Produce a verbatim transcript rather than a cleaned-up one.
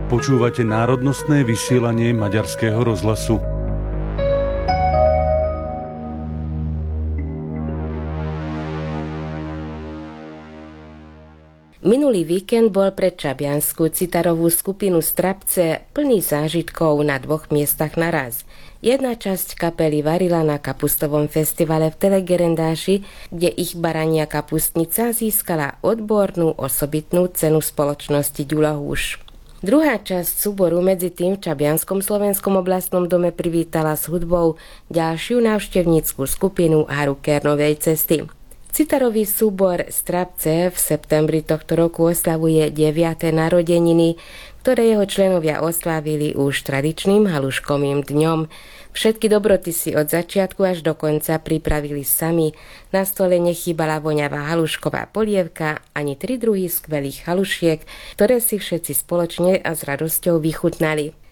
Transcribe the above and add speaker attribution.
Speaker 1: Počúvate národnostné vysielanie Maďarského rozhlasu.
Speaker 2: Minulý víkend bol pre čabiansku citarovú skupinu Strapce plný zážitkov na dvoch miestach naraz. Jedna časť kapely varila na kapustovom festivale v Telegerendáši, kde ich barania kapustnica získala odbornú osobitnú cenu spoločnosti Ďulohúš. Druhá časť súboru medzi tým v Čabianskom slovenskom oblastnom dome privítala s hudbou ďalšiu návštevnícku skupinu Harukernovej cesty. Citarový súbor Strapce v septembri tohto roku oslavuje deviate narodeniny, ktoré jeho členovia oslávili už tradičným haluškovým dňom. Všetky dobroty si od začiatku až do konca pripravili sami. Na stole nechýbala voňavá halušková polievka ani tri druhy skvelých halušiek, ktoré si všetci spoločne a s radosťou vychutnali.